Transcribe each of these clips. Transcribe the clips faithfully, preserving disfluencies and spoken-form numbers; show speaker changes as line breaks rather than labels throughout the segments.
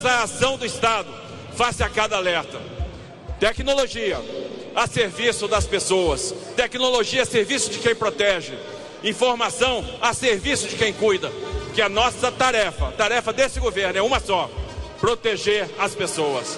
A ação do Estado face a cada alerta. Tecnologia a serviço das pessoas. Tecnologia a serviço de quem protege. Informação a serviço de quem cuida. Que a nossa tarefa, tarefa desse governo é uma só: proteger as pessoas.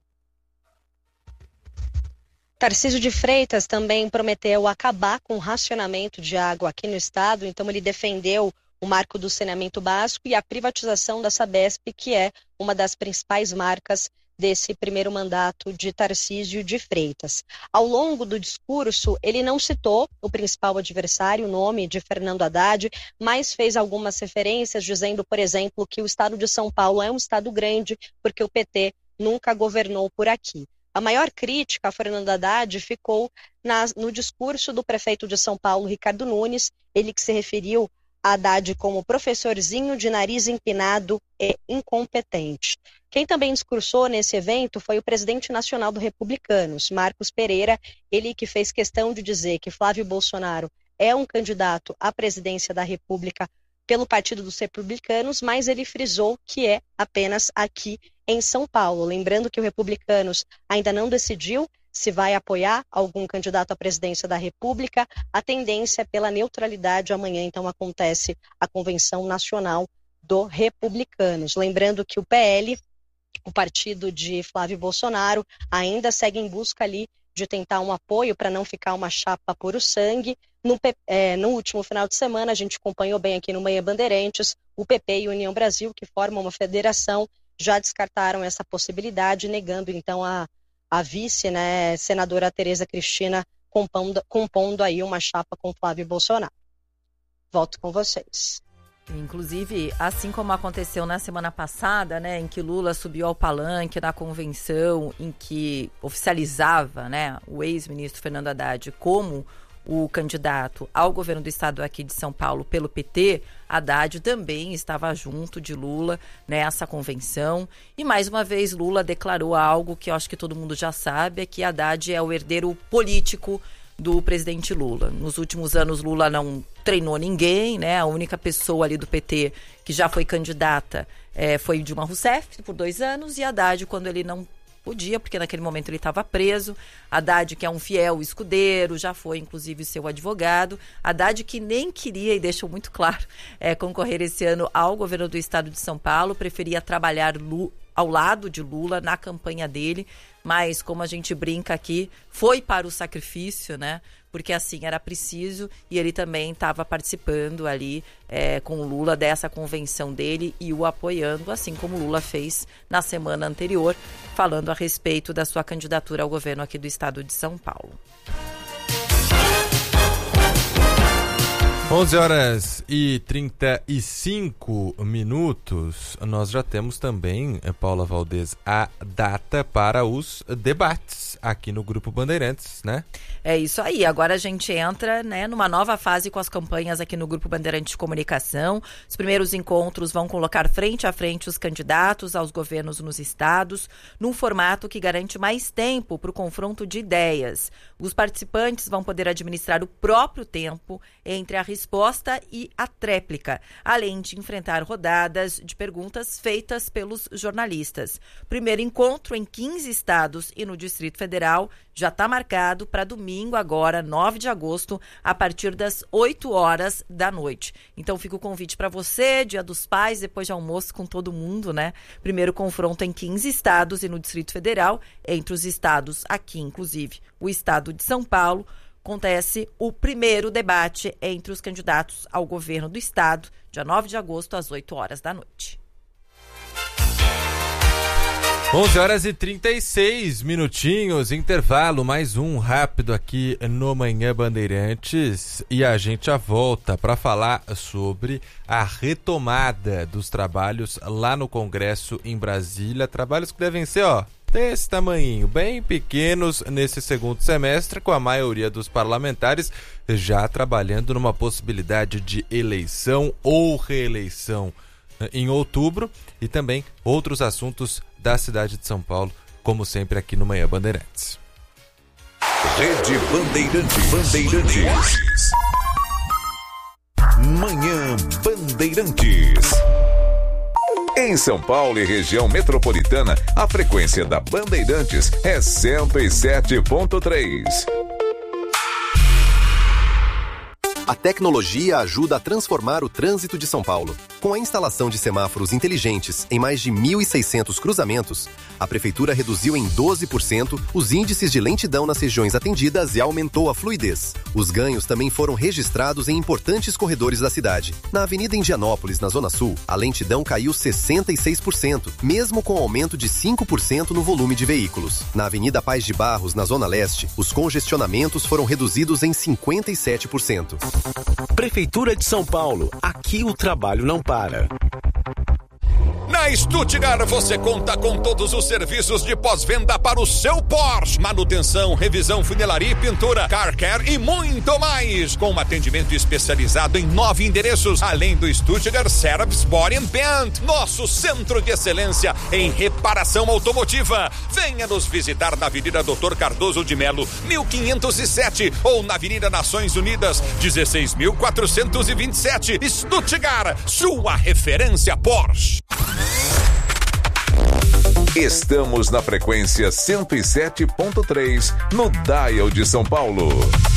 Tarcísio de Freitas também prometeu acabar com o racionamento de água aqui no estado, então ele defendeu o marco do saneamento básico e a privatização da Sabesp, que é uma das principais marcas desse primeiro mandato de Tarcísio de Freitas. Ao longo do discurso, ele não citou o principal adversário, o nome de Fernando Haddad, mas fez algumas referências, dizendo, por exemplo, que o estado de São Paulo é um estado grande porque o P T nunca governou por aqui. A maior crítica a Fernando Haddad ficou na, no discurso do prefeito de São Paulo, Ricardo Nunes, ele que se referiu a Haddad como professorzinho de nariz empinado e incompetente. Quem também discursou nesse evento foi o presidente nacional do Republicanos, Marcos Pereira, ele que fez questão de dizer que Flávio Bolsonaro é um candidato à presidência da República pelo Partido dos Republicanos, mas ele frisou que é apenas aqui em São Paulo. Lembrando que o Republicanos ainda não decidiu se vai apoiar algum candidato à presidência da República. A tendência é pela neutralidade. Amanhã, então, acontece a Convenção Nacional do Republicanos. Lembrando que o P L, o partido de Flávio Bolsonaro, ainda segue em busca ali de tentar um apoio para não ficar uma chapa por o sangue. No, é, no último final de semana, a gente acompanhou bem aqui no Manhã Bandeirantes, o P P e o União Brasil, que formam uma federação, já descartaram essa possibilidade, negando então a a vice, né, senadora Tereza Cristina, compondo, compondo aí uma chapa com Flávio Bolsonaro. Volto com vocês.
Inclusive, assim como aconteceu na semana passada, né, em que Lula subiu ao palanque na convenção em que oficializava, né, o ex-ministro Fernando Haddad como o candidato ao governo do estado aqui de São Paulo pelo P T, Haddad também estava junto de Lula nessa convenção. E mais uma vez Lula declarou algo que eu acho que todo mundo já sabe, é que Haddad é o herdeiro político do presidente Lula. Nos últimos anos Lula não treinou ninguém, né? A única pessoa ali do P T que já foi candidata é, foi Dilma Rousseff por dois anos, e Haddad, quando ele não podia, porque naquele momento ele estava preso. Haddad, que é um fiel escudeiro, já foi inclusive seu advogado. Haddad, que nem queria, e deixou muito claro, é, concorrer esse ano ao governo do estado de São Paulo, preferia trabalhar Lu, ao lado de Lula na campanha dele, mas como a gente brinca aqui, foi para o sacrifício, né? Porque assim era preciso, e ele também estava participando ali é, com o Lula dessa convenção dele e o apoiando, assim como Lula fez na semana anterior, falando a respeito da sua candidatura ao governo aqui do estado de São Paulo.
onze horas e trinta e cinco minutos, nós já temos também, Paula Valdez, a data para os debates aqui no Grupo Bandeirantes, né?
É isso aí, agora a gente entra, né, numa nova fase com as campanhas aqui no Grupo Bandeirantes de Comunicação. Os primeiros encontros vão colocar frente a frente os candidatos aos governos nos estados, num formato que garante mais tempo para o confronto de ideias. Os participantes vão poder administrar o próprio tempo entre a resposta e a tréplica, além de enfrentar rodadas de perguntas feitas pelos jornalistas. Primeiro encontro em quinze estados e no Distrito Federal já está marcado para domingo, agora, nove de agosto, a partir das oito horas da noite. Então fica o convite para você, Dia dos Pais, depois de almoço com todo mundo, né? Primeiro confronto em quinze estados e no Distrito Federal, entre os estados aqui, inclusive o estado de São Paulo, acontece o primeiro debate entre os candidatos ao governo do estado, dia nove de agosto, às oito horas da noite.
onze horas e trinta e seis minutinhos, intervalo, mais um rápido aqui no Manhã Bandeirantes, e a gente já volta para falar sobre a retomada dos trabalhos lá no Congresso em Brasília, trabalhos que devem ser, ó, desse tamanhinho, bem pequenos nesse segundo semestre, com a maioria dos parlamentares já trabalhando numa possibilidade de eleição ou reeleição em outubro, e também outros assuntos da cidade de São Paulo, como sempre aqui no Manhã Bandeirantes.
Rede Bandeirantes. Bandeirantes. Manhã Bandeirantes. Em São Paulo e região metropolitana, a frequência da Bandeirantes é cento e sete ponto três.
A tecnologia ajuda a transformar o trânsito de São Paulo. Com a instalação de semáforos inteligentes em mais de mil e seiscentos cruzamentos, a Prefeitura reduziu em doze por cento os índices de lentidão nas regiões atendidas e aumentou a fluidez. Os ganhos também foram registrados em importantes corredores da cidade. Na Avenida Indianópolis, na Zona Sul, a lentidão caiu sessenta e seis por cento, mesmo com aumento de cinco por cento no volume de veículos. Na Avenida Paz de Barros, na Zona Leste, os congestionamentos foram reduzidos em cinquenta e sete por cento.
Prefeitura de São Paulo. Aqui o trabalho não para.
Na Stuttgart você conta com todos os serviços de pós-venda para o seu Porsche. Manutenção, revisão, funilaria e pintura, car care e muito mais. Com um atendimento especializado em nove endereços, além do Stuttgart Service Body and Paint, nosso centro de excelência em reparação automotiva. Venha nos visitar na Avenida doutor Cardoso de Melo, mil quinhentos e sete, ou na Avenida Nações Unidas, dezesseis mil quatrocentos e vinte e sete. Stuttgart, sua referência Porsche. Estamos na frequência cento e sete ponto três no Dial de São Paulo.